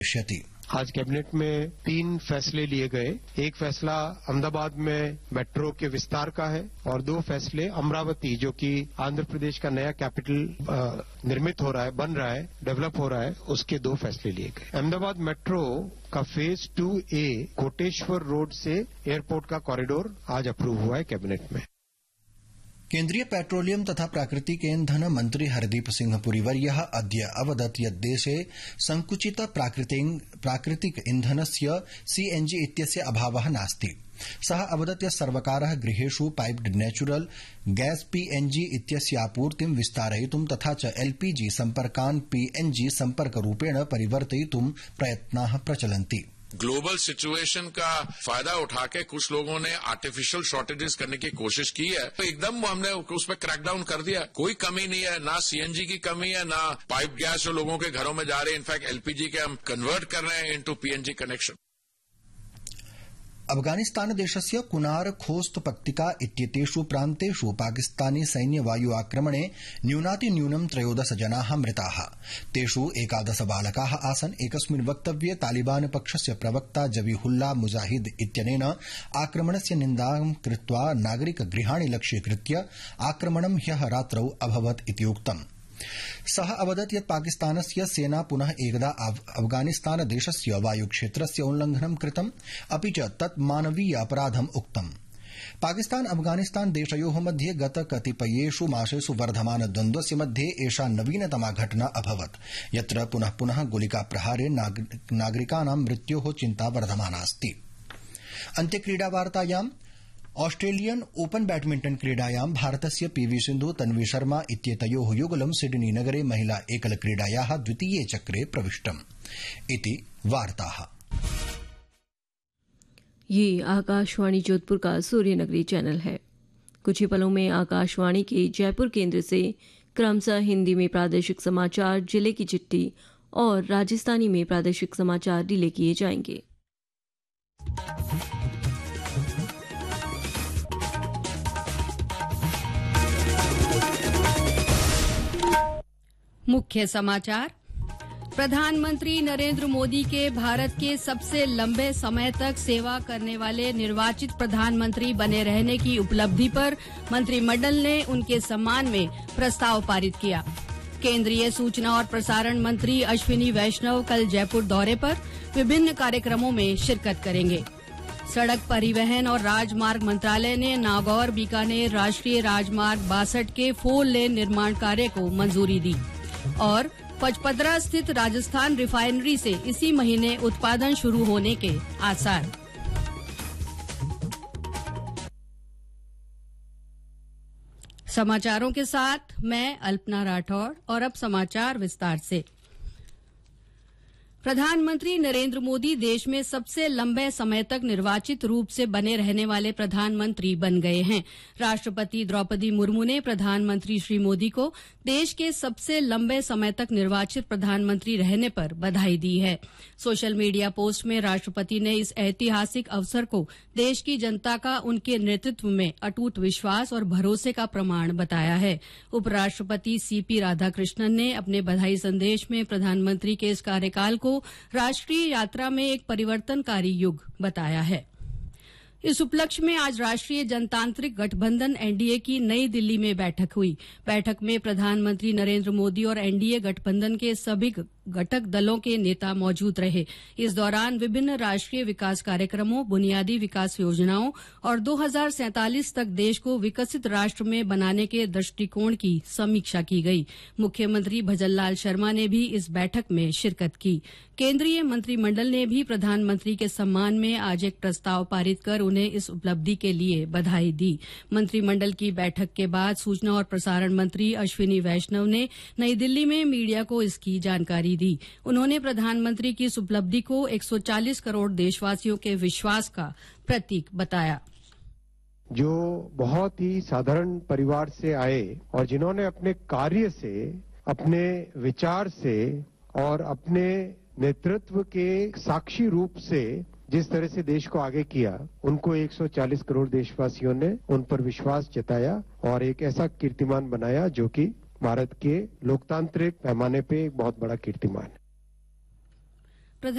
आज कैबिनेट में 3 फैसले लिए गए। एक फैसला अहमदाबाद में मेट्रो के विस्तार का है और 2 फैसले अमरावती, जो कि आंध्र प्रदेश का नया कैपिटल निर्मित हो रहा है, बन रहा है, डेवलप हो रहा है, उसके 2 फैसले लिए गए। अहमदाबाद मेट्रो का फेज 2A कोटेश्वर रोड से एयरपोर्ट का कॉरिडोर आज अप्रूव हुआ है कैबिनेट में। केन्द्रीय पेट्रोलियम तथा प्राकृतिक ईंधन मंत्री हरदीप सिंह पुरीवर्यः अद्य अवदत् यत् देशे संकुचित प्राकृतिक ईंधनस्य CNG इत्यस्य अभावः नास्ति। सः अवदत् यत् सर्वकारः गृहेषु पाइप्ड नेचुरल गैस PNG इत्यस्य आपूर्तिं विस्तारयितुं तथा च LPG सम्पर्कान् PNG सम्पर्करूपेण परिवर्तयितुं प्रयत्नाः प्रचलन्ति। ग्लोबल सिचुएशन का फायदा उठा के कुछ लोगों ने आर्टिफिशियल शॉर्टेजेस करने की कोशिश की है, तो एकदम हमने उस पर क्रैकडाउन कर दिया। कोई कमी नहीं है, ना CNG की कमी है, ना पाइप गैस जो लोगों के घरों में जा रहे हैं। इनफैक्ट LPG के हम कन्वर्ट कर रहे हैं इनटू PNG कनेक्शन। अफगानिस्तान देशस्य कुनार खोस्त पक्तिका इत्येतेषु प्रान्तेषु पाकिस्तानी सैन्य वायु आक्रमणे न्यूनातिन्यूनं 13 जनाः मृताः। तेषु 11 बालकाः आसन्। एकस्मिन् वक्तव्ये तालिबान पक्षस्य प्रवक्ता जबीहुल्लाह मुजाहिद इत्यनेन आक्रमणस्य निन्दां कृत्वा नागरिक गृहाणि लक्ष्यीकृत्य आक्रमणं ह्यः रात्रौ अभवत् इति उक्तम्। सः अवदत् यत् पाकिस्तानस्य सेना पुनः एकदा अफगानिस्तान देशस्य वायुक्षेत्रस्य उल्लंघनं कृतम्, अपि च तत् मानवीय अपराधम् उक्तम्। पाकिस्तान अफगानिस्तान देशयोः मध्ये गत कतिपयेषु मासेषु वर्धमान द्वन्द्वस्य मध्ये एषा नवीनतमा घटना अभवत्, यत्र पुनः पुनः गोलिकाप्रहारे नागरिकाणां मृत्योः चिन्ता वर्धमानास्ति। अन्त्यक्रीडावार्तायाम् ऑस्ट्रेलियन ओपन बैडमिंटन क्रीडायां भारतस्य PV सिन्धु तन्वी शर्मा इत्येतयोः युगलं सिडनी नगरे महिला एकल क्रीडायाः द्वितीये चक्रे प्रविष्टम् इति वार्ताः। ये आकाशवाणी जोधपुर का सूर्यनगरी चैनल है। कुछ ही पलों में आकाशवाणी के जयपुर केंद्र से क्रमशः हिंदी में प्रादेशिक समाचार, जिले की चिट्ठी और राजस्थानी में प्रादेशिक समाचार रिले किए जाएंगे। मुख्य समाचार। प्रधानमंत्री नरेंद्र मोदी के भारत के सबसे लंबे समय तक सेवा करने वाले निर्वाचित प्रधानमंत्री बने रहने की उपलब्धि पर मंत्रिमंडल ने उनके सम्मान में प्रस्ताव पारित किया। केंद्रीय सूचना और प्रसारण मंत्री अश्विनी वैष्णव कल जयपुर दौरे पर विभिन्न कार्यक्रमों में शिरकत करेंगे। सड़क परिवहन और राजमार्ग मंत्रालय ने नागौर बीकानेर राष्ट्रीय राजमार्ग 62 के 4 लेन निर्माण कार्य को मंजूरी दी और पचपदरा स्थित राजस्थान रिफाइनरी से इसी महीने उत्पादन शुरू होने के आसार। समाचारों के साथ मैं अल्पना राठौड़ और अब समाचार विस्तार से। प्रधानमंत्री नरेंद्र मोदी देश में सबसे लंबे समय तक निर्वाचित रूप से बने रहने वाले प्रधानमंत्री बन गए हैं। राष्ट्रपति द्रौपदी मुर्मू ने प्रधानमंत्री श्री मोदी को देश के सबसे लंबे समय तक निर्वाचित प्रधानमंत्री रहने पर बधाई दी है। सोशल मीडिया पोस्ट में राष्ट्रपति ने इस ऐतिहासिक अवसर को देश की जनता का उनके नेतृत्व में अटूट विश्वास और भरोसे का प्रमाण बताया है। उपराष्ट्रपति CP राधाकृष्णन ने अपने बधाई संदेश में प्रधानमंत्री के इस कार्यकाल को राष्ट्रीय यात्रा में एक परिवर्तनकारी युग बताया है। इस उपलक्ष्य में आज राष्ट्रीय जनतांत्रिक गठबंधन NDA की नई दिल्ली में बैठक हुई। बैठक में प्रधानमंत्री नरेंद्र मोदी और NDA गठबंधन के सभी घटक दलों के नेता मौजूद रहे। इस दौरान विभिन्न राष्ट्रीय विकास कार्यक्रमों, बुनियादी विकास योजनाओं और 2047 तक देश को विकसित राष्ट्र में बनाने के दृष्टिकोण की समीक्षा की गई। मुख्यमंत्री भजनलाल शर्मा ने भी इस बैठक में शिरकत की। केंद्रीय मंत्रिमंडल ने भी प्रधानमंत्री के सम्मान में आज एक प्रस्ताव पारित कर उन्हें इस उपलब्धि के लिए बधाई दी। मंत्रिमंडल की बैठक के बाद सूचना और प्रसारण मंत्री अश्विनी वैष्णव ने नई दिल्ली में मीडिया को इसकी जानकारी दी। उन्होंने प्रधानमंत्री की इस उपलब्धि को 140 करोड़ देशवासियों के विश्वास का प्रतीक बताया। जो बहुत ही साधारण परिवार से आए और जिन्होंने अपने कार्य से, अपने विचार से और अपने नेतृत्व के साक्षी रूप से जिस तरह से देश को आगे किया, उनको 140 करोड़ देशवासियों ने उन पर विश्वास जताया और एक ऐसा कीर्तिमान बनाया जो कि भारत के लोकतांत्रिक पैमाने पे एक बहुत बड़ा कीर्तिमान है।